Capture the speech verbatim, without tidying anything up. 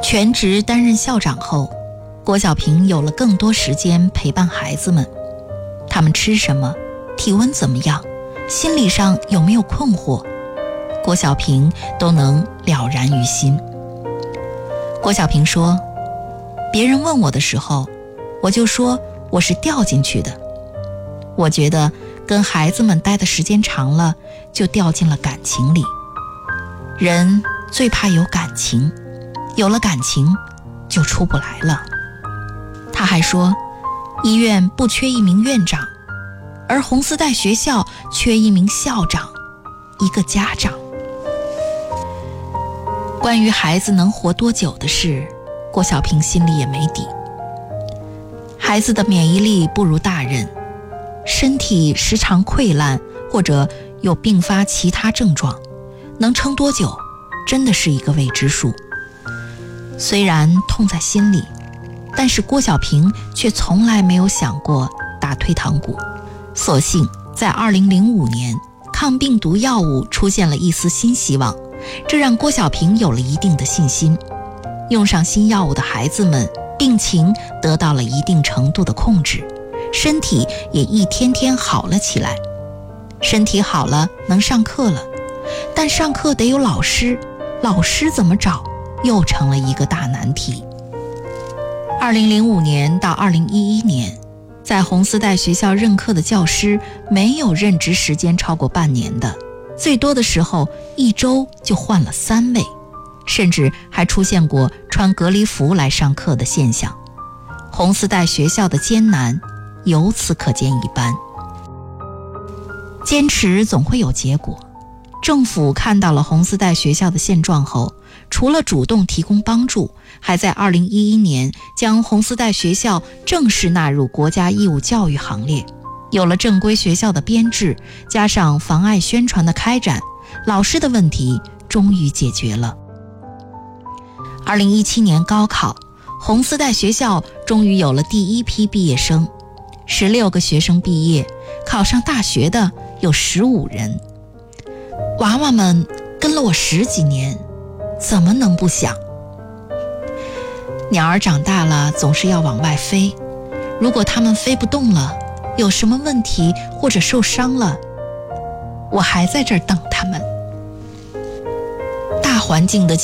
全职担任校长后，郭小平有了更多时间陪伴孩子们。他们吃什么，体温怎么样，心理上有没有困惑，郭小平都能了然于心。郭小平说，别人问我的时候，我就说我是掉进去的。我觉得跟孩子们待的时间长了，就掉进了感情里。人最怕有感情，有了感情就出不来了。他还说，医院不缺一名院长，而红丝带学校缺一名校长，一个家长。关于孩子能活多久的事，郭小平心里也没底。孩子的免疫力不如大人，身体时常溃烂或者有并发其他症状，能撑多久真的是一个未知数。虽然痛在心里，但是郭小平却从来没有想过打退堂鼓。所幸在二零零五年，抗病毒药物出现了一丝新希望，这让郭小平有了一定的信心。用上新药物的孩子们，病情得到了一定程度的控制，身体也一天天好了起来。身体好了，能上课了，但上课得有老师，老师怎么找，又成了一个大难题。二零零五年到二零一一年，在红丝带学校任课的教师没有任职时间超过半年的，最多的时候一周就换了三位，甚至还出现过穿隔离服来上课的现象。红丝带学校的艰难由此可见一斑。坚持总会有结果。政府看到了红丝带学校的现状后，除了主动提供帮助，还在二零一一年将红丝带学校正式纳入国家义务教育行列。有了正规学校的编制，加上妨碍宣传的开展，老师的问题终于解决了。二零一七年高考，红丝带学校终于有了第一批毕业生，十六个学生毕业，考上大学的有十五人。娃娃们跟了我十几年，怎么能不想？鸟儿长大了总是要往外飞，如果它们飞不动了，有什么问题或者受伤了，我还在这儿等它们。大环境的